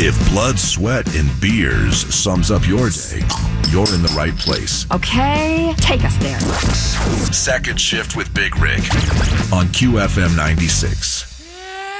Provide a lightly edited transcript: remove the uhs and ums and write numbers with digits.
If blood, sweat, and beers sums up your day, you're in the right place. Okay, take us there. Second Shift with Big Rig on QFM 96.